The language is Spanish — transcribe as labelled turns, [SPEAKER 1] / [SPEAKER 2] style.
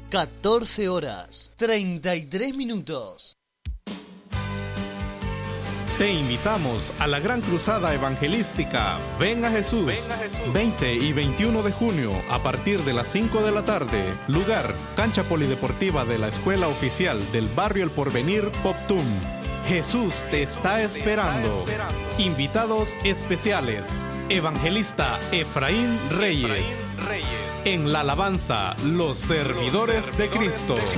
[SPEAKER 1] 14 horas, 33 minutos.
[SPEAKER 2] Te invitamos a la Gran Cruzada Evangelística Ven a Jesús, 20 y 21 de junio a partir de las 5 de la tarde. Lugar, cancha polideportiva de la Escuela Oficial del Barrio El Porvenir, Poptum. Jesús te está esperando. Invitados especiales, Evangelista Efraín Reyes. En la alabanza, los servidores de Cristo.